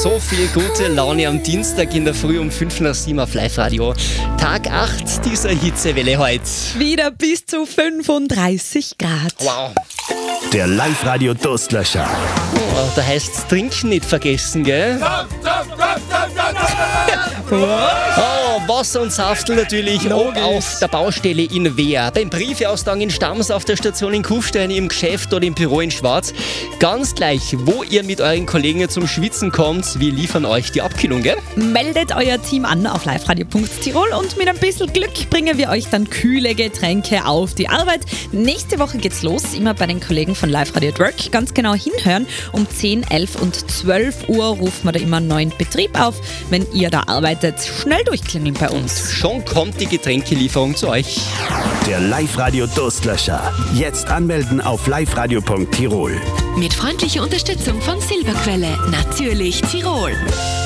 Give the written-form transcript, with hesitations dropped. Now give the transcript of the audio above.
So viel gute Laune am Dienstag in der Früh um 5:07 auf Live-Radio. Tag 8 dieser Hitzewelle heute. Wieder bis zu 35 Grad. Wow. Der Live-Radio Durstlöscher. Oh, da heißt's trinken nicht vergessen, gell? Oh, Wasser und Saftel natürlich auch auf der Baustelle in Wehr. Beim Briefeaustragen in Stams, auf der Station in Kufstein, im Geschäft oder im Büro in Schwarz. Ganz gleich, wo ihr mit euren Kollegen zum Schwitzen kommt, wir liefern euch die Abkühlung, gell? Meldet euer Team an auf liveradio.tirol und mit ein bisschen Glück bringen wir euch dann kühle Getränke auf die Arbeit. Nächste Woche geht's los, immer bei den Kollegen von Live Radio at Work. Ganz genau hinhören. Um 10, 11 und 12 Uhr rufen wir da immer einen neuen Betrieb auf. Wenn ihr da arbeitet, schnell durchklingeln bei uns. Schon kommt die Getränkelieferung zu euch. Der Live-Radio Durstlöscher. Jetzt anmelden auf liveradio.tirol. Mit freundlicher Unterstützung von Silberquelle, natürlich Tirol.